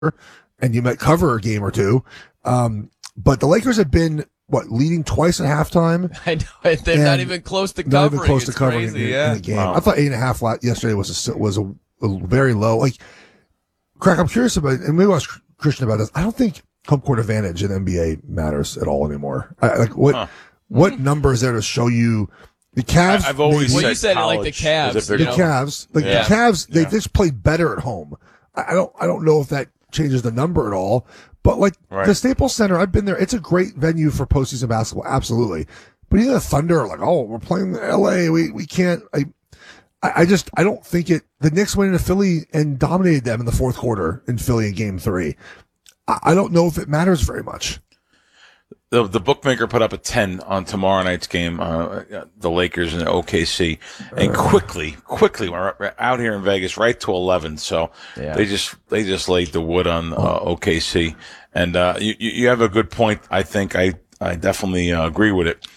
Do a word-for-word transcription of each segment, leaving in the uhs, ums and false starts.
and you might cover a game or two. Um, but the Lakers have been, what, leading twice at halftime? I know. They're not even close to covering. Not even close it's to covering crazy, in, yeah. in the game. Wow. I thought eight and a half yesterday was a, was a, a very low. Like, Craig, I'm curious about, and maybe I was Christian about this. I don't think home court advantage in N B A matters at all anymore. I, like, what, huh. what number is there to show you the Cavs? I, I've always Well, said you said it like the college Cavs, is a you the big know? Cavs, like Yeah. the Cavs, they Yeah. just played better at home. I I don't, I don't know if that changes the number at all, but like Right. the Staples Center, I've been there. It's a great venue for postseason basketball. Absolutely. But even the Thunder are like, oh, we're playing L A. We, we can't, I, I I just, I don't think it, the Knicks went into Philly and dominated them in the fourth quarter in Philly in game three. I, I don't know if it matters very much. The, the bookmaker put up a ten on tomorrow night's game, uh, the Lakers and O K C, and quickly, quickly, we're we're out here in Vegas, right to eleven. So Yeah. they just they just laid the wood on uh, O K C, and uh, you you have a good point. I think I I definitely uh, agree with it.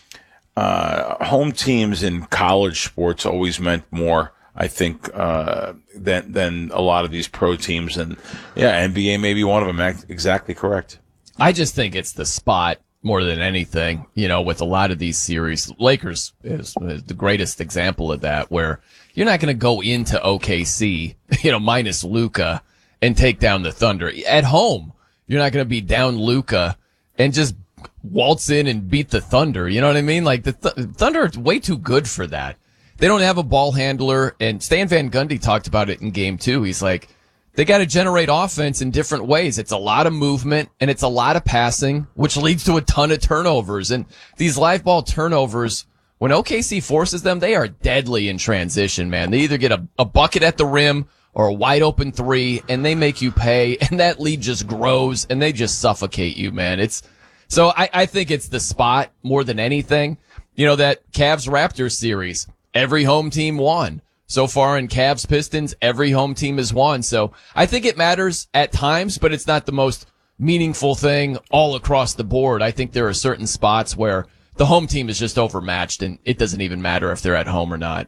Uh, home teams in college sports always meant more, I think, uh, than than a lot of these pro teams, and yeah, N B A may be one of them. Ac- Exactly correct. I just think it's the spot more than anything, you know, with a lot of these series. Lakers is, is the greatest example of that, where you're not going to go into O K C, you know, minus Luka and take down the Thunder. At home, you're not going to be down Luka and just waltz in and beat the Thunder. You know what I mean? Like the th- Thunder are way too good for that. They don't have a ball handler, and Stan Van Gundy talked about it in game two. He's like, they got to generate offense in different ways. It's a lot of movement and it's a lot of passing, which leads to a ton of turnovers. And these live ball turnovers, when O K C forces them, they are deadly in transition, man. They either get a, a bucket at the rim or a wide open three, and they make you pay, and that lead just grows and they just suffocate you, man. It's so I, I think it's the spot more than anything. You know, that Cavs Raptors series, every home team won. So far in Cavs Pistons, every home team has won. So I think it matters at times, but it's not the most meaningful thing all across the board. I think there are certain spots where the home team is just overmatched, and it doesn't even matter if they're at home or not.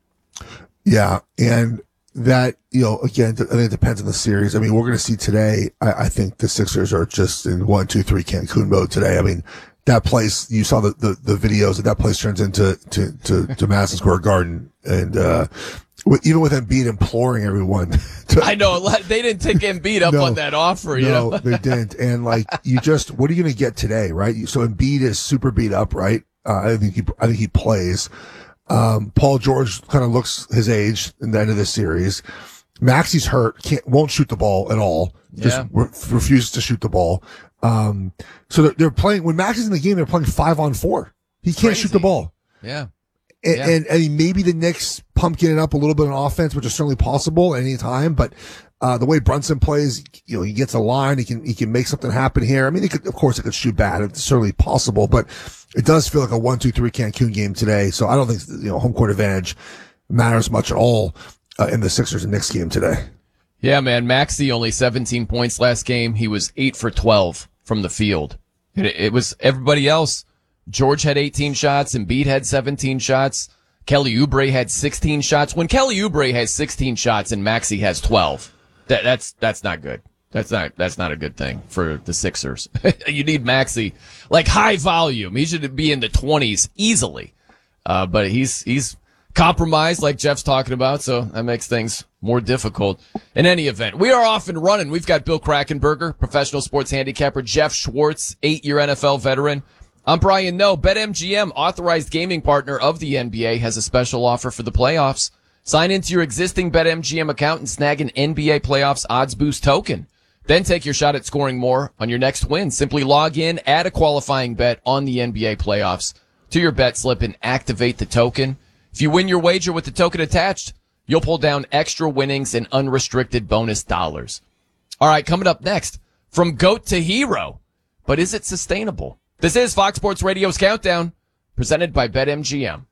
Yeah. And that, you know, again, I think it depends on the series. I mean, we're going to see today, I, I think the Sixers are just in one, two, three Cancun mode today. I mean, that place, you saw the, the, the videos that that place turns into, to, to, to Madison Square Garden. And, uh, with, even with Embiid imploring everyone to, I know they didn't take Embiid up No, on that offer. You no, know? they didn't. And like, you just, what are you going to get today? Right. You- So Embiid is super beat up, right? Uh, I think he, I think he plays. Um, Paul George kind of looks his age in the end of this series. Maxi's hurt, can't, won't shoot the ball at all. Just Yeah. re- refuses to shoot the ball. Um, so they're, they're playing, when Max is in the game, they're playing five on four. He can't Crazy. shoot the ball. Yeah. And, Yeah. and, and maybe the Knicks pumpkin it up a little bit on offense, which is certainly possible at any time. But, uh, the way Brunson plays, you know, he gets a line, he can, he can make something happen here. I mean, he could, of course, it could shoot bad. It's certainly possible, but it does feel like a one, two, three Cancun game today. So I don't think, you know, home court advantage matters much at all, uh, in the Sixers and Knicks game today. Yeah, man. Maxey only seventeen points last game. He was eight for twelve from the field. It, it was everybody else. George had eighteen shots. Embiid had seventeen shots. Kelly Oubre had sixteen shots. When Kelly Oubre has sixteen shots and Maxey has twelve, that, that's, that's not good. That's not, that's not a good thing for the Sixers. You need Maxey, like high volume. He should be in the twenties easily. Uh, but he's, he's compromised like Jeff's talking about. So that makes things more difficult. In any event, we are off and running. We've got Bill Krackenberger, professional sports handicapper, Jeff Schwartz, eight-year N F L veteran. I'm Brian Noe. BetMGM, authorized gaming partner of the N B A, has a special offer for the playoffs. Sign into your existing BetMGM account and snag an N B A playoffs odds boost token. Then take your shot at scoring more on your next win. Simply log in, add a qualifying bet on the N B A playoffs to your bet slip and activate the token. If you win your wager with the token attached, you'll pull down extra winnings and unrestricted bonus dollars. All right, coming up next, from GOAT to hero. But is it sustainable? This is Fox Sports Radio's Countdown, presented by BetMGM.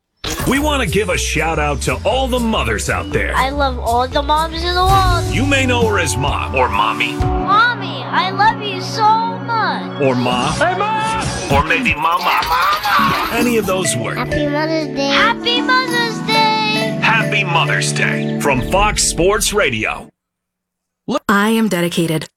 We want to give a shout out to all the mothers out there. I love all the moms in the world. You may know her as Mom or Mommy Mommy, I love you so much. or Ma. Hey, Ma! Or maybe Mama. Mama! Any of those work. Happy Mother's Day. Happy Mother's Day. Happy Mother's Day from Fox Sports Radio. I am dedicated.